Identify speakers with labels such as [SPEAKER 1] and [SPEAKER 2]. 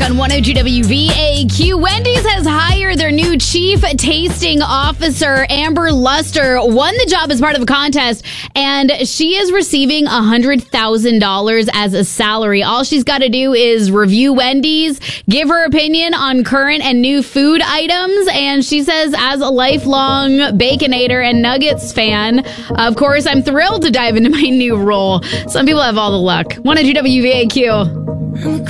[SPEAKER 1] on 102 WVAQ. Wendy's has hired their new chief tasting officer, Amber Luster, won the job as part of a contest, and she is receiving $100,000 as a salary. All she's got to do is review Wendy's, give her opinion on current and new food items, and she says, as a lifelong Baconator and Nuggets fan, of course, I'm thrilled to dive into my new role. Some people have all the luck. 102 WVAQ.